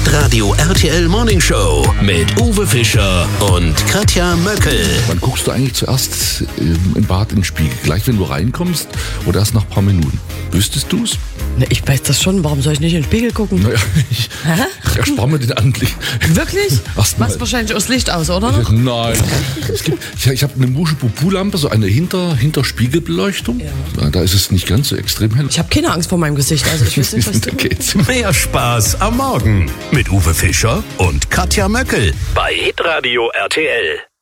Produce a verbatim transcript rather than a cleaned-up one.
Hitradio R T L Morning Show mit Uwe Fischer und Katja Möckel. Wann guckst du eigentlich zuerst äh, im Bad in den Spiegel? Gleich, wenn du reinkommst oder erst nach ein paar Minuten? Wüsstest du's? Na, ich weiß das schon. Warum soll ich nicht in den Spiegel gucken? Naja, ich, ich erspare mir den Anblick. Wirklich? Erstmal. Machst wahrscheinlich aus Licht aus, oder? Nein. Es gibt, ich ich habe eine Muschepupu-Lampe, so eine hinter, Hinterspiegelbeleuchtung. Ja. Da ist es nicht ganz so extrem hell. Ich habe keine Angst vor meinem Gesicht, also ich weiß nicht, was Da du... geht's. Mehr Spaß am Morgen mit Uwe Fischer und Katja Möckel bei Hitradio R T L.